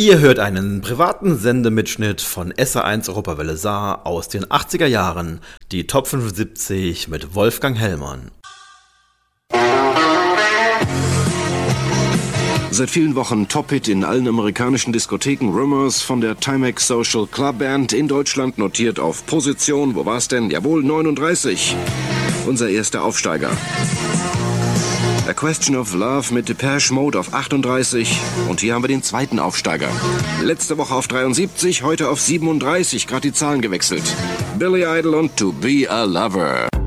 Ihr hört einen privaten Sendemitschnitt von SA1 Europawelle Saar aus den 80er Jahren, die Top 75 mit Wolfgang Hellmann. Seit vielen Wochen Top-Hit in allen amerikanischen Diskotheken, Rumors von der Timex Social Club Band, in Deutschland notiert auf Position, wo war's denn? Jawohl, 39. Unser erster Aufsteiger. A Question of Love mit Depeche Mode auf 38. Und hier haben wir den zweiten Aufsteiger. Letzte Woche auf 73, heute auf 37, gerade die Zahlen gewechselt. Billy Idol und To Be a Lover.